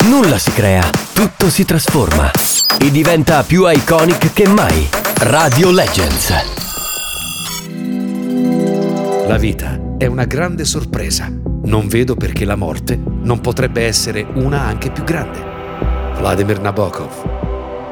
Nulla si crea, tutto si trasforma e diventa più iconic che mai. Radio Legends. La vita è una grande sorpresa. Non vedo perché la morte non potrebbe essere una anche più grande. Vladimir Nabokov.